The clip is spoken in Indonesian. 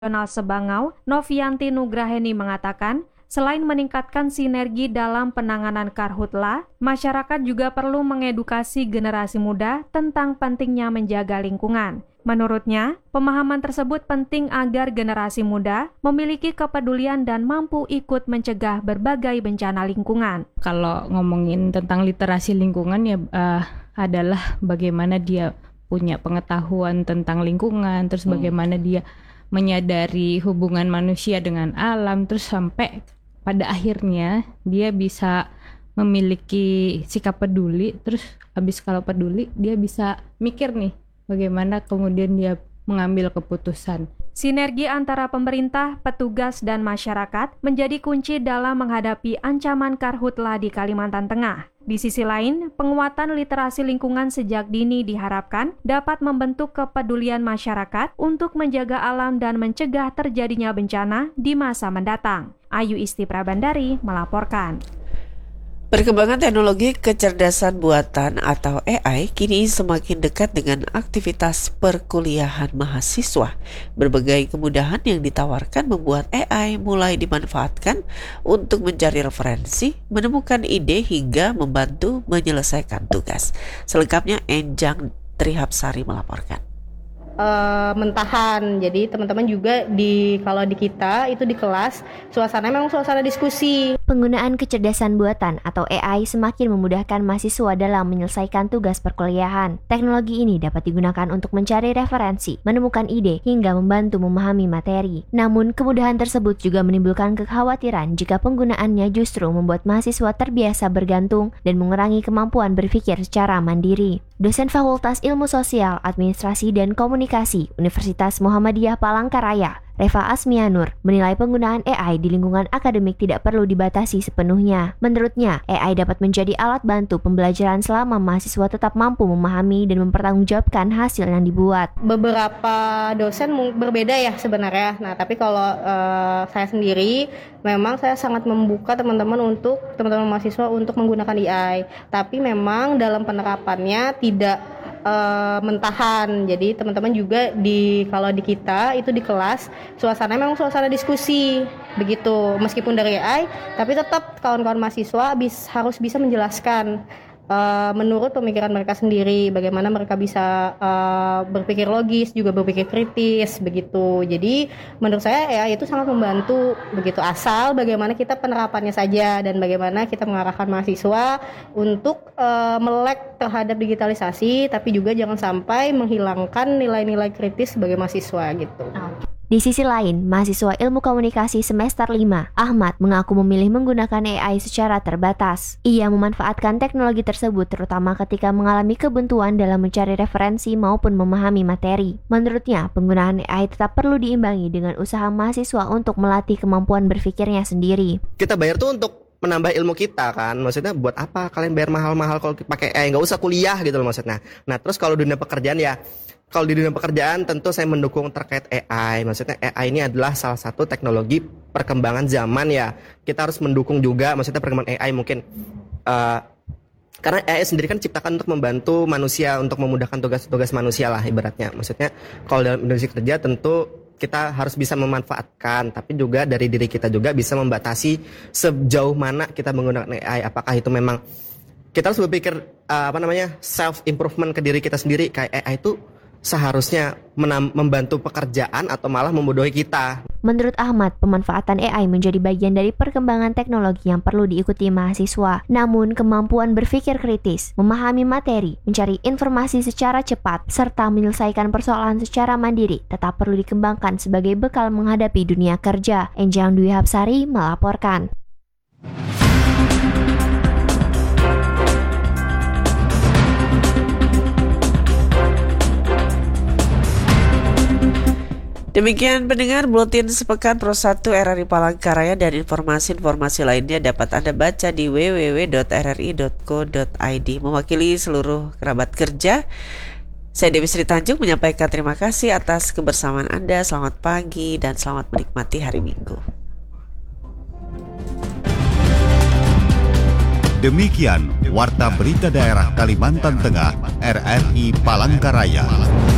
Nasional Sebangau, Novianti Nugraheni mengatakan, selain meningkatkan sinergi dalam penanganan karhutla, masyarakat juga perlu mengedukasi generasi muda tentang pentingnya menjaga lingkungan. Menurutnya, pemahaman tersebut penting agar generasi muda memiliki kepedulian dan mampu ikut mencegah berbagai bencana lingkungan. Kalau ngomongin tentang literasi lingkungan ya adalah bagaimana dia punya pengetahuan tentang lingkungan, terus bagaimana dia menyadari hubungan manusia dengan alam, terus sampai pada akhirnya dia bisa memiliki sikap peduli, terus habis kalau peduli dia bisa mikir nih bagaimana kemudian dia mengambil keputusan. Sinergi antara pemerintah, petugas, dan masyarakat menjadi kunci dalam menghadapi ancaman karhutla di Kalimantan Tengah. Di sisi lain, penguatan literasi lingkungan sejak dini diharapkan dapat membentuk kepedulian masyarakat untuk menjaga alam dan mencegah terjadinya bencana di masa mendatang. Ayu Isti Prabandari melaporkan. Perkembangan teknologi kecerdasan buatan atau AI kini semakin dekat dengan aktivitas perkuliahan mahasiswa. Berbagai kemudahan yang ditawarkan membuat AI mulai dimanfaatkan untuk mencari referensi, menemukan ide hingga membantu menyelesaikan tugas. Selengkapnya Enjang Trihapsari melaporkan. Mentahan. Jadi teman-teman juga kalau di kita itu di kelas suasananya memang suasana diskusi. Penggunaan kecerdasan buatan atau AI semakin memudahkan mahasiswa dalam menyelesaikan tugas perkuliahan. Teknologi ini dapat digunakan untuk mencari referensi, menemukan ide, hingga membantu memahami materi. Namun, kemudahan tersebut juga menimbulkan kekhawatiran jika penggunaannya justru membuat mahasiswa terbiasa bergantung dan mengurangi kemampuan berpikir secara mandiri. Dosen Fakultas Ilmu Sosial, Administrasi, dan Komunikasi Universitas Muhammadiyah Palangkaraya, Reva Asmianur, menilai penggunaan AI di lingkungan akademik tidak perlu dibatasi sepenuhnya. Menurutnya, AI dapat menjadi alat bantu pembelajaran selama mahasiswa tetap mampu memahami dan mempertanggungjawabkan hasil yang dibuat. Beberapa dosen berbeda ya sebenarnya. Nah, tapi kalau saya sendiri, memang saya sangat membuka teman-teman mahasiswa untuk menggunakan AI. Tapi memang dalam penerapannya tidak mentahan. Jadi teman-teman juga kalau di kita itu di kelas suasananya memang suasana diskusi begitu. Meskipun dari AI, tapi tetap kawan-kawan mahasiswa harus bisa menjelaskan menurut pemikiran mereka sendiri, bagaimana mereka bisa berpikir logis, juga berpikir kritis begitu. Jadi menurut saya ya itu sangat membantu begitu, asal bagaimana kita penerapannya saja dan bagaimana kita mengarahkan mahasiswa untuk melek terhadap digitalisasi, tapi juga jangan sampai menghilangkan nilai-nilai kritis sebagai mahasiswa gitu. Di sisi lain, mahasiswa ilmu komunikasi semester 5, Ahmad, mengaku memilih menggunakan AI secara terbatas. Ia memanfaatkan teknologi tersebut terutama ketika mengalami kebuntuan dalam mencari referensi maupun memahami materi. Menurutnya, penggunaan AI tetap perlu diimbangi dengan usaha mahasiswa untuk melatih kemampuan berpikirnya sendiri. Kita bayar tuh untuk menambah ilmu kita kan, maksudnya buat apa kalian bayar mahal-mahal kalau pakai AI, nggak usah kuliah gitu loh maksudnya. Nah terus kalau dunia pekerjaan ya, kalau di dunia pekerjaan tentu saya mendukung terkait AI. Maksudnya AI ini adalah salah satu teknologi perkembangan zaman ya. Kita harus mendukung juga maksudnya perkembangan AI mungkin karena AI sendiri kan diciptakan untuk membantu manusia, untuk memudahkan tugas-tugas manusia lah ibaratnya. Maksudnya kalau dalam industri kerja tentu kita harus bisa memanfaatkan, tapi juga dari diri kita juga bisa membatasi sejauh mana kita menggunakan AI. Apakah itu memang kita harus berpikir self improvement ke diri kita sendiri, kayak AI itu seharusnya membantu pekerjaan atau malah membodohi kita. Menurut Ahmad, pemanfaatan AI menjadi bagian dari perkembangan teknologi yang perlu diikuti mahasiswa. Namun, kemampuan berpikir kritis, memahami materi, mencari informasi secara cepat, serta menyelesaikan persoalan secara mandiri tetap perlu dikembangkan sebagai bekal menghadapi dunia kerja. Enjang Dwi Hapsari melaporkan. Demikian pendengar Buletin Sepekan Pro 1 RRI Palangkaraya, dan informasi-informasi lainnya dapat Anda baca di www.rri.co.id. Mewakili seluruh kerabat kerja, saya Dewi Sri Tanjung menyampaikan terima kasih atas kebersamaan Anda. Selamat pagi dan selamat menikmati hari Minggu. Demikian Warta Berita Daerah Kalimantan Tengah RRI Palangkaraya.